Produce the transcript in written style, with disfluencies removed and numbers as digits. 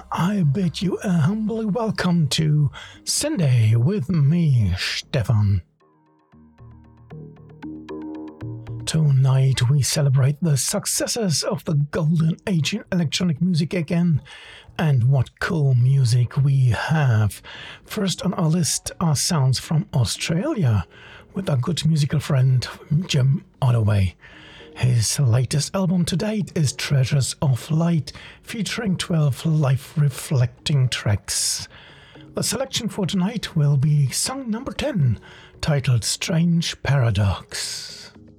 I bid you a humbly welcome to Sunday with me, Stefan. Tonight we celebrate the successes of the golden age in electronic music again, and what cool music we have. First on our list are sounds from Australia with our good musical friend Jim Ottaway. His latest album to date is Treasures of Light, featuring 12 life-reflecting tracks. The selection for tonight will be song number 10, titled Strange Paradox.